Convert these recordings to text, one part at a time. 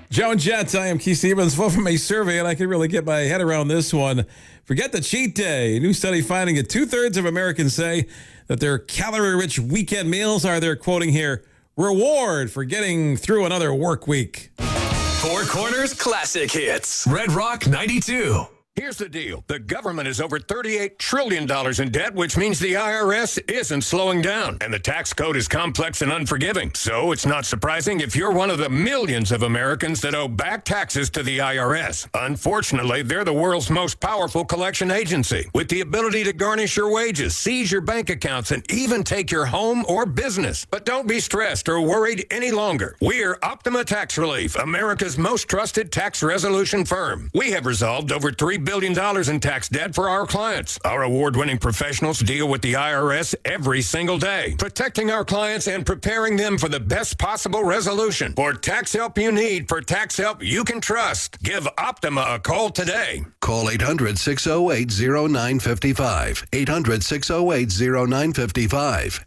Joan Jett, I am Keith Stevens. Vote from a survey, and I can really get my head around this one. Forget the cheat day. A new study finding that 2/3 of Americans say that their calorie-rich weekend meals are their, quoting here, reward for getting through another work week. Four Corners Classic Hits. Red Rock 92. Here's the deal. The government is over $38 trillion in debt, which means the IRS isn't slowing down. And the tax code is complex and unforgiving. So it's not surprising if you're one of the millions of Americans that owe back taxes to the IRS. Unfortunately, they're the world's most powerful collection agency, with the ability to garnish your wages, seize your bank accounts, and even take your home or business. But don't be stressed or worried any longer. We're Optima Tax Relief, America's most trusted tax resolution firm. We have resolved over $3 billion in tax debt for our clients. Our award-winning professionals deal with the IRS every single day, protecting our clients and preparing them for the best possible resolution. For tax help you need, for tax help you can trust, give Optima a call today. Call 800-608-0955. 800-608-0955.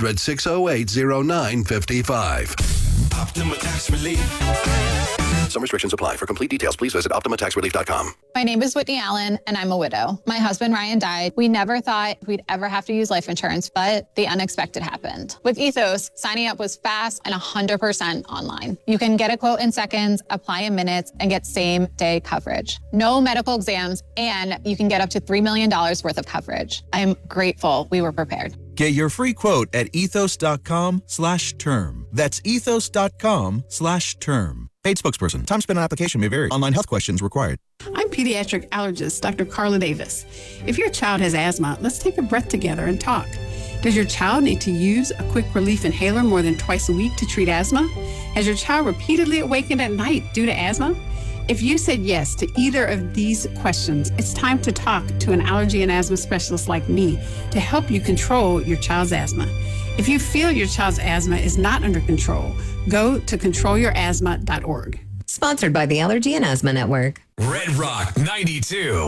800-608-0955. Optima Tax Relief. Some restrictions apply. For complete details, please visit OptimaTaxRelief.com. My name is Whitney Allen, and I'm a widow. My husband, Ryan, died. We never thought we'd ever have to use life insurance, but the unexpected happened. With Ethos, signing up was fast and 100% online. You can get a quote in seconds, apply in minutes, and get same-day coverage. No medical exams, and you can get up to $3 million worth of coverage. I'm grateful we were prepared. Get your free quote at ethos.com/term. That's ethos.com/term. Paid spokesperson. Time spent on application may vary. Online health questions required. I'm pediatric allergist Dr. Carla Davis. If your child has asthma, let's take a breath together and talk. Does your child need to use a quick relief inhaler more than twice a week to treat asthma? Has your child repeatedly awakened at night due to asthma? If you said yes to either of these questions, it's time to talk to an allergy and asthma specialist like me to help you control your child's asthma. If you feel your child's asthma is not under control, go to controlyourasthma.org. Sponsored by the Allergy and Asthma Network. Red Rock 92.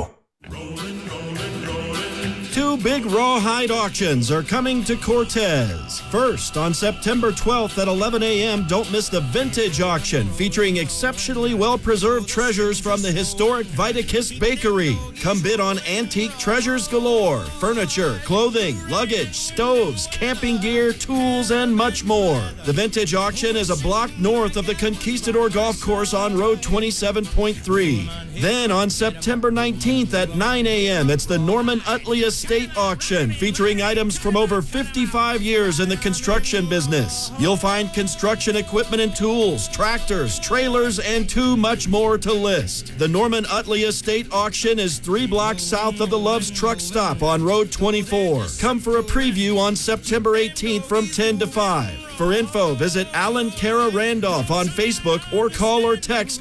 Two big rawhide auctions are coming to Cortez. First, on September 12th at 11 a.m., don't miss the Vintage Auction, featuring exceptionally well-preserved treasures from the historic Vitakiss Bakery. Come bid on antique treasures galore, furniture, clothing, luggage, stoves, camping gear, tools, and much more. The Vintage Auction is a block north of the Conquistador Golf Course on Road 27.3. Then, on September 19th at 9 a.m., it's the Norman Utley Estate Auction, featuring items from over 55 years in the construction business. You'll find construction equipment and tools, tractors, trailers, and too much more to list. The Norman Utley Estate Auction is 3 blocks south of the Love's Truck Stop on Road 24. Come for a preview on September 18th from 10 to 5. For info, visit Alan Cara Randolph on Facebook or call or text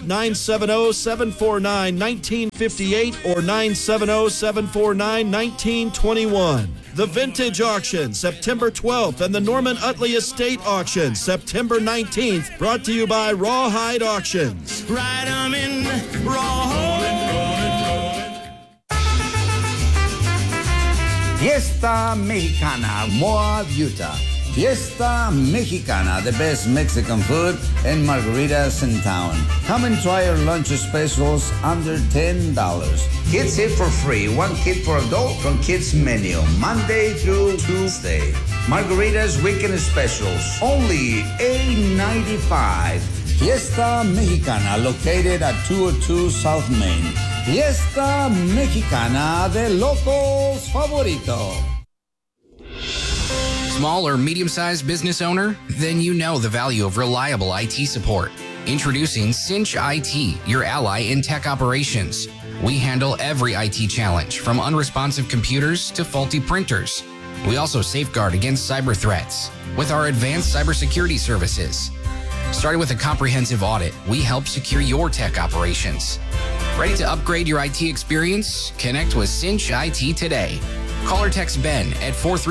970-749-1958 or 970-749-1921. The Vintage Auction, September 12th, and the Norman Utley Estate Auction, September 19th, brought to you by Rawhide Auctions. Ride 'em in Rawhide. Fiesta Mexicana, Moab, Utah. Fiesta Mexicana, the best Mexican food and margaritas in town. Come and try our lunch specials under $10. Kids eat for free. 1 kid per adult from kids menu. Monday through Tuesday. Margaritas weekend specials. Only $8.95. Fiesta Mexicana, located at 202 South Main. Fiesta Mexicana, de locos favorito. Small or medium-sized business owner? Then you know the value of reliable IT support. Introducing Cinch IT, your ally in tech operations. We handle every IT challenge, from unresponsive computers to faulty printers. We also safeguard against cyber threats with our advanced cybersecurity services. Starting with a comprehensive audit, we help secure your tech operations. Ready to upgrade your IT experience? Connect with Cinch IT today. Call or text Ben at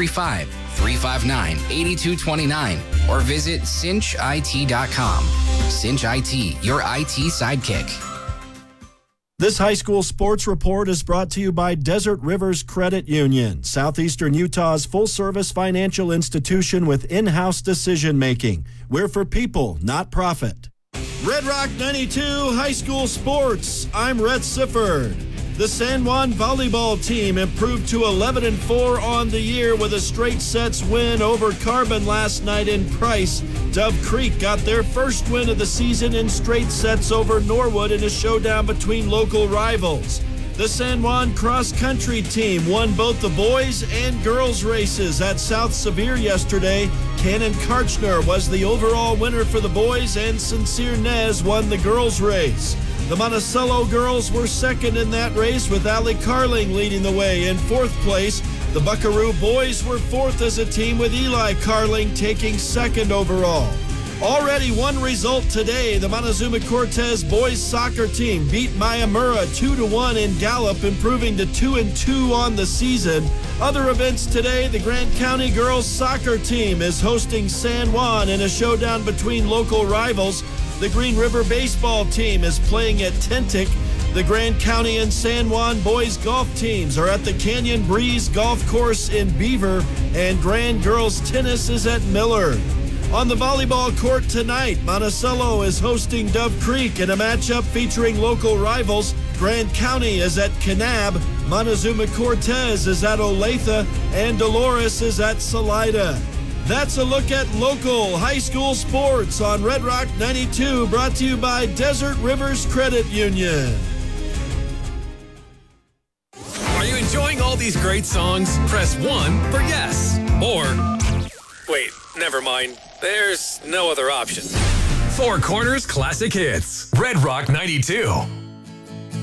435-359-8229 or visit cinchit.com. Cinch IT, your IT sidekick. This high school sports report is brought to you by Desert Rivers Credit Union, Southeastern Utah's full-service financial institution with in-house decision-making. We're for people, not profit. Red Rock 92 High School Sports. I'm Rhett Sifford. The San Juan volleyball team improved to 11-4 on the year with a straight sets win over Carbon last night in Price. Dove Creek got their first win of the season in straight sets over Norwood in a showdown between local rivals. The San Juan cross-country team won both the boys and girls races at South Sevier yesterday. Cannon Karchner was the overall winner for the boys, and Sincere Nez won the girls race. The Monticello girls were second in that race, with Allie Carling leading the way in fourth place. The Buckaroo boys were fourth as a team, with Eli Carling taking second overall. Already one result today. The Montezuma Cortez boys soccer team beat Mayamura 2-1 in Gallup, improving to 2-2 on the season. Other events today, the Grant County girls soccer team is hosting San Juan in a showdown between local rivals. The Green River baseball team is playing at Tentic. The Grand County and San Juan boys golf teams are at the Canyon Breeze Golf Course in Beaver, and Grand Girls Tennis is at Miller. On the volleyball court tonight, Monticello is hosting Dove Creek in a matchup featuring local rivals. Grand County is at Kanab, Montezuma Cortez is at Olathe, and Dolores is at Salida. That's a look at local high school sports on Red Rock 92, brought to you by Desert Rivers Credit Union. Are you enjoying all these great songs? Press 1 for yes. Or, wait, never mind. There's no other option. Four Corners Classic Hits. Red Rock 92.